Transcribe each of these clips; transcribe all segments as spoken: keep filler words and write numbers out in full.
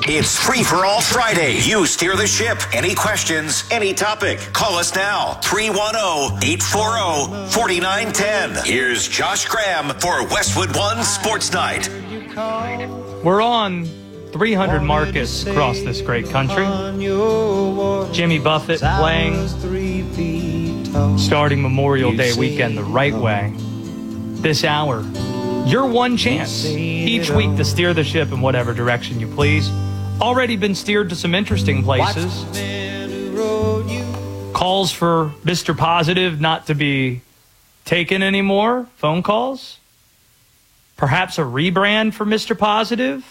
It's Free for All Friday. You steer the ship. Any questions, any topic. Call us now. three one zero, eight four zero, four nine one zero. Here's Josh Graham for Westwood One Sports Night. We're on three hundred markets across this great country. Jimmy Buffett playing, starting Memorial Day weekend the right way. This hour, your one chance each week to steer the ship in whatever direction you please. Already been steered to some interesting places. Calls for Mister Positive not to be taken anymore. Phone calls. Perhaps a rebrand for Mister Positive.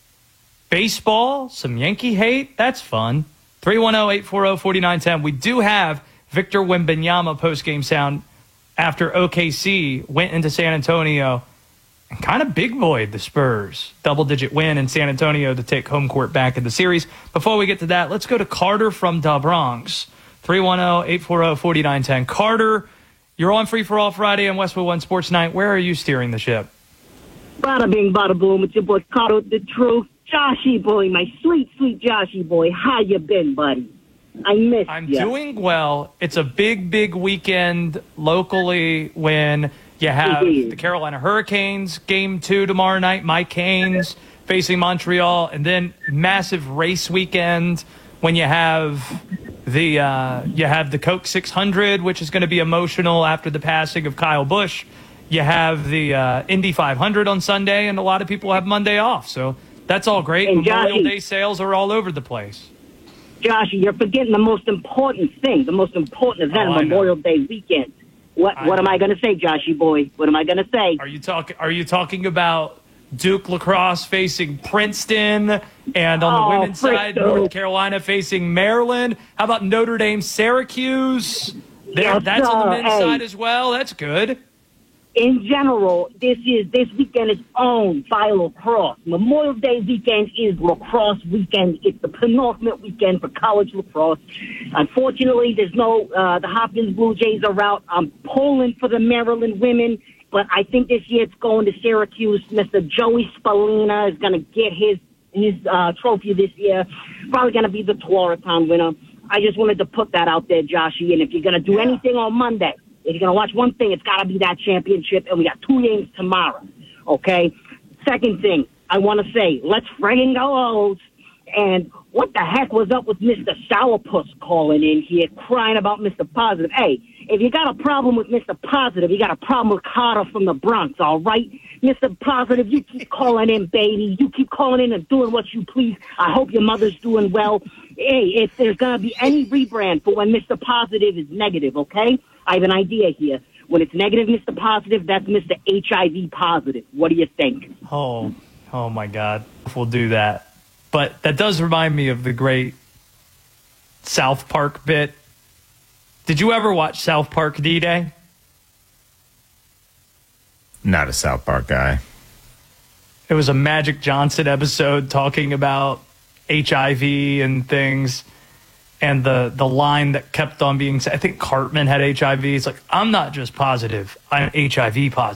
Baseball, some Yankee hate. That's fun. three one zero, eight four zero, four nine one zero. We do have Victor Wembanyama postgame sound after O K C went into San Antonio and kind of big boyed the Spurs. Double-digit win in San Antonio to take home court back in the series. Before we get to that, let's go to Carter from Da Bronx. three one zero, eight four zero, four nine one zero. Carter, you're on Free for All Friday on Westwood One Sports Night. Where are you steering the ship? Bada bing, bada boom. It's your boy Carter with the truth. Joshy boy, my sweet, sweet Joshy boy. How you been, buddy? I missed I'm you. doing well. It's a big, big weekend locally when you have the Carolina Hurricanes game two tomorrow night, Mike Haynes facing Montreal, and then massive race weekend when you have the uh, you have the Coke six hundred, which is going to be emotional after the passing of Kyle Busch. You have the uh, Indy five hundred on Sunday, and a lot of people have Monday off, so that's all great. And Memorial Joshy, Day sales are all over the place. Josh, you're forgetting the most important thing, the most important event Oh, of I Memorial Day weekend. What I what am know. I going to say, Joshy boy? What am I going to say? Are you talking? Are you talking about Duke lacrosse facing Princeton, and on Oh, the women's side, Princeton. North Carolina facing Maryland? How about Notre Dame, Syracuse? There, Yes, that's on the sir. men's Hey. side as well. That's good. In general, this is this weekend is owned by lacrosse. Memorial Day weekend is lacrosse weekend. It's the penultimate weekend for college lacrosse. Unfortunately, there's no uh, the Hopkins Blue Jays are out. I'm pulling for the Maryland women, but I think this year it's going to Syracuse. Mister Joey Spallina is going to get his his uh, trophy this year. Probably going to be the Tewaaraton winner. I just wanted to put that out there, Joshy. And if you're going to do Yeah. anything on Monday, if you're going to watch one thing, it's got to be that championship, and we got two games tomorrow, okay? Second thing, I want to say, let's friggin' go. And what the heck was up with Mister Sourpuss calling in here, crying about Mister Positive? Hey, if you got a problem with Mister Positive, you got a problem with Carter from the Bronx, all right? Mister Positive, you keep calling in, baby. You keep calling in and doing what you please. I hope your mother's doing well. Hey, if there's going to be any rebrand for when Mister Positive is negative, okay? I have an idea here. When it's negative, Mister Positive, that's Mister H I V positive. What do you think? Oh, oh my God, we'll do that. But that does remind me of the great South Park bit. Did you ever watch South Park D-Day? Not a South Park guy. It was a Magic Johnson episode talking about H I V and things. And the, the line that kept on being said, I think Cartman had H I V. It's like, I'm not just positive, I'm H I V positive.